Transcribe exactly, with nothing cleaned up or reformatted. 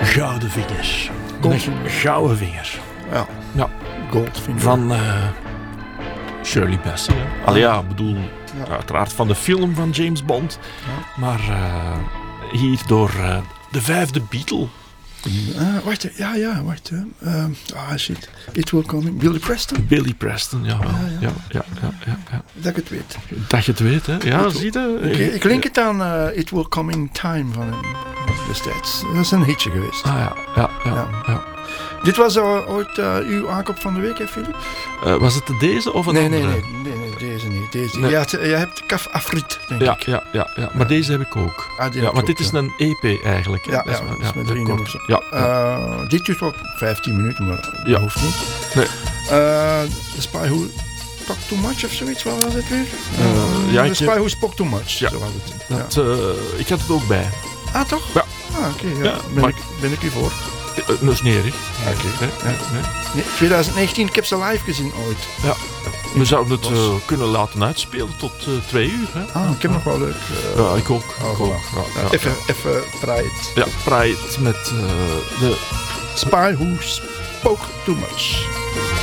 gouden vingers. Goldfinger. Een gouden vingers. Ja. Ja. Goldfinger. Van uh, Shirley Bassey. Hè? Allee, ja, ik bedoel, Ja. uiteraard van de film van James Bond. Ja. Maar uh, hier door uh, de vijfde Beatle. Uh, wacht, ja, ja, wacht. Uh, ah, shit. It Will Coming. Billy Preston? Billy Preston, jawel. Ja, Ja, ja. ja, ja, ja, ja. Dat ik het weet. Dat je het weet, hè? Ja, It zie je? Okay, ik link het aan uh, It Will Coming Time van hem destijds. Dat is een hitje geweest. Ah ja, ja, ja. Ja. ja. Dit was uh, ooit uh, uw aankoop van de week, hè, Philip? Uh, was het deze of een Nee, nee, andere? nee, nee, nee, deze niet. Deze. Nee. Je, had, je hebt Kaf Afrit, denk Ja, ik. ja, ja, ja, maar Ja. deze heb ik ook. Ah, die Ja, heb maar ik dit ook, is ja. een E P eigenlijk. hè. Ja, Dat is ja, wel- dat is met de drie kort. nummers. Ja, ja. Uh, dit duurt wel vijftien minuten, maar dat Ja. hoeft niet. Nee. Uh, The Spy Who Spoke Too Much of zoiets, wat was het weer? Uh, ja, The ik- Spy Who Spoke Too Much, Ja. zo was het. Dat, uh, ik had het ook bij. Ja. Ah, toch? Ja. Ah, oké. Okay, ja. Ja, ben, maar- ik, ben ik u voor. Uh, dat is niet erg. Oké. Nee, nee, nee. Nee, twintig negentien, ik heb ze live gezien ooit. Ja. We zouden het uh, kunnen laten uitspelen tot uh, twee uur. Hè? Ah, ik heb nog wel leuk. Uh, Ja, ik ook. Oh, ik ook. voilà. Ja, ja, even, even Pride. ja, Pride met uh, de Spy Who Spoke Too Much.